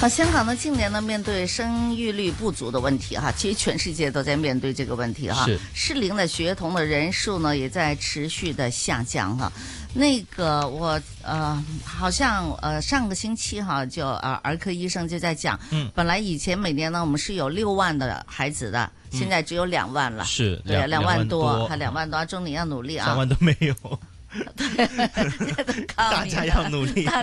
好，香港呢近年呢面对生育率不足的问题哈，其實全世界都在面對這個問題哈。適齡的學童的人數呢也在持續的下降哈。那個我好像上個星期哈就兒科醫生就在講，本來以前每年呢我們是有6萬的孩子的，現在只有2萬了， 是對2萬多，還2萬多，中年要努力啊，3 萬都沒有。 對， 大家要努力， 大